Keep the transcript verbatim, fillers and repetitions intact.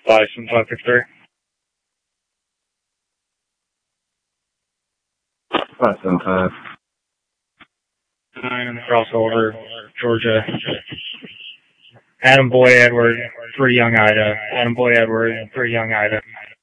Bison five Victor. Five seven five. Nine on the crossover, Georgia. Adam Boy Edward, three Young Ida. Adam Boy Edward, three Young Ida.